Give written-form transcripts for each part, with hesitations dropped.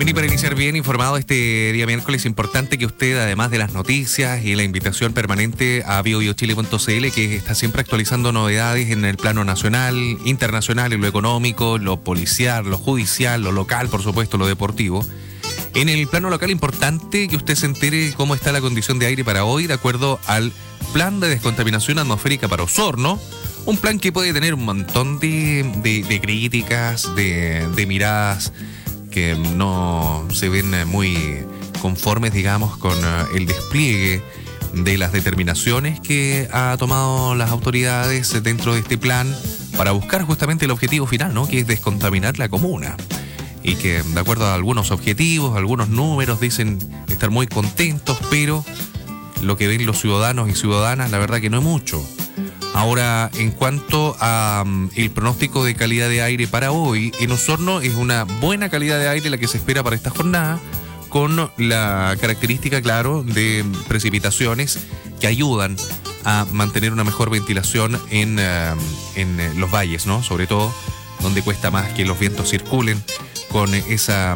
Bien, y para iniciar bien informado este día miércoles, importante que usted, además de las noticias y la invitación permanente a biobiochile.cl, que está siempre actualizando novedades en el plano nacional, internacional, en lo económico, lo policial, lo judicial, lo local, por supuesto, lo deportivo. En el plano local, importante que usted se entere cómo está la condición de aire para hoy, de acuerdo al plan de descontaminación atmosférica para Osorno. Un plan que puede tener un montón de críticas, de miradas que no se ven muy conformes, digamos, con el despliegue de las determinaciones que ha tomado las autoridades dentro de este plan para buscar justamente el objetivo final, ¿no? Que es descontaminar la comuna. Y que, de acuerdo a algunos objetivos, algunos números, dicen estar muy contentos, pero lo que ven los ciudadanos y ciudadanas, la verdad que no es mucho. Ahora, en cuanto a el pronóstico de calidad de aire para hoy, en Osorno es una buena calidad de aire la que se espera para esta jornada, con la característica, claro, de precipitaciones que ayudan a mantener una mejor ventilación en los valles, ¿no? Sobre todo donde cuesta más que los vientos circulen con esa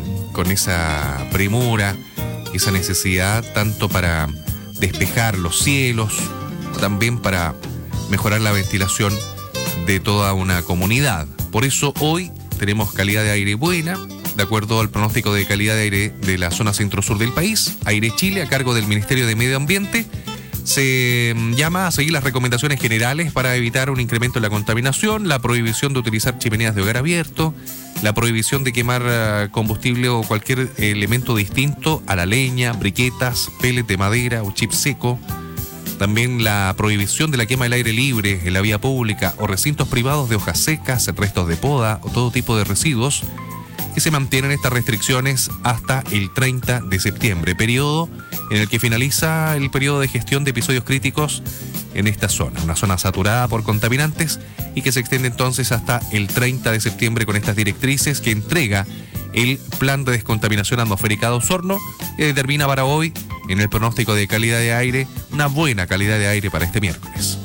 premura, esa necesidad tanto para despejar los cielos, también para mejorar la ventilación de toda una comunidad. Por eso hoy tenemos calidad de aire buena, de acuerdo al pronóstico de calidad de aire de la zona centro-sur del país. Aire Chile, a cargo del Ministerio de Medio Ambiente, se llama a seguir las recomendaciones generales para evitar un incremento en la contaminación, la prohibición de utilizar chimeneas de hogar abierto, la prohibición de quemar combustible o cualquier elemento distinto a la leña, briquetas, pellet de madera o chip seco. También la prohibición de la quema del aire libre en la vía pública o recintos privados de hojas secas, restos de poda o todo tipo de residuos, que se mantienen estas restricciones hasta el 30 de septiembre, periodo en el que finaliza el periodo de gestión de episodios críticos en esta zona, una zona saturada por contaminantes y que se extiende entonces hasta el 30 de septiembre con estas directrices que entrega el plan de descontaminación atmosférica de Osorno, que determina para hoy, en el pronóstico de calidad de aire, una buena calidad de aire para este miércoles.